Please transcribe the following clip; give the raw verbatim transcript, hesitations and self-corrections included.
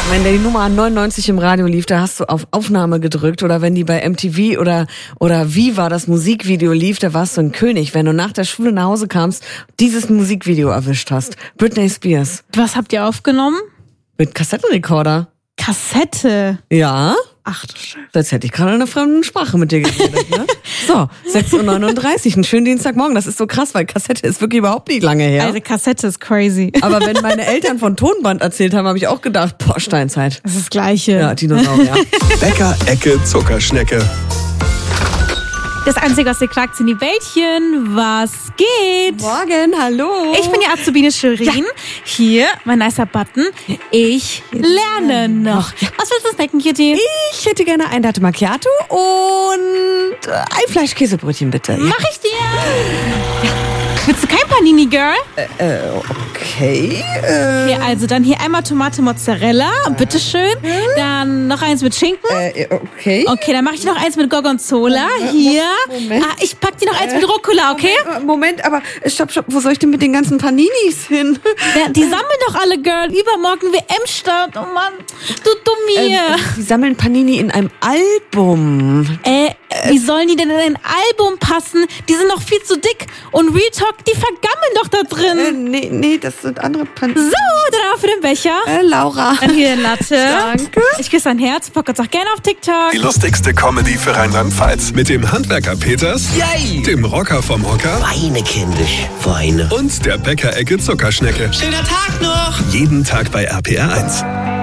Wenn die Nummer neunundneunzig im Radio lief, da hast du auf Aufnahme gedrückt. Oder wenn die bei M T V oder, oder Viva das Musikvideo lief, da warst du ein König. Wenn du nach der Schule nach Hause kamst, dieses Musikvideo erwischt hast. Britney Spears. Was habt ihr aufgenommen? Mit Kassettenrekorder. Kassette? Ja. Ach du Scheiße. Jetzt hätte ich gerade in einer fremden Sprache mit dir geredet, ne? So, sechs Uhr neununddreißig, einen schönen Dienstagmorgen. Das ist so krass, weil Kassette ist wirklich überhaupt nicht lange her. Also Kassette ist crazy. Aber wenn meine Eltern von Tonband erzählt haben, habe ich auch gedacht, boah, Steinzeit. Das ist das Gleiche. Ja, Dinosaurier. Bäcker, Ecke, Zuckerschnecke. Das Einzige, was ihr klagt, sind die Bällchen. Was geht? Morgen, hallo. Ich bin die Azubine Shirin. Ja. Hier, mein nicer Button. Ich lerne noch. Was willst du snacken, Kitty? Ich hätte gerne ein Latte Macchiato und ein Fleischkäsebrötchen, bitte. Ja. Mach ich dir. Ja. Willst du kein Panini, Girl? Äh, okay. Äh, okay, also dann hier einmal Tomate Mozzarella, bitteschön. Dann noch eins mit Schinken. Äh, okay. Okay, dann mache ich noch eins mit Gorgonzola. Hier. Moment. Ah, ich pack dir noch eins mit Rucola, okay? Moment, Moment, aber stopp, stopp, wo soll ich denn mit den ganzen Paninis hin? Ja, die sammeln doch alle, Girl. Übermorgen W M-Start. Oh Mann, du Dummi. Äh, die sammeln Panini in einem Album. Äh, wie sollen die denn in ein Album passen? Die sind noch viel zu dick. Und Real Talk, die vergammeln doch da drin. Äh, nee, nee, das sind andere Panini. So, dann auch für den Becher. Äh, Laura. Dann hier ein Latte. Danke. Ich küsse dein Herz. Podcast auch gerne auf TikTok. Die lustigste Comedy für Rheinland-Pfalz. Mit dem Handwerker Peters, Yay! dem Rocker vom Hocker Weine, kindisch, Weine. und der Bäcker-Ecke Zuckerschnecke. Schöner Tag noch! Jeden Tag bei R P R eins.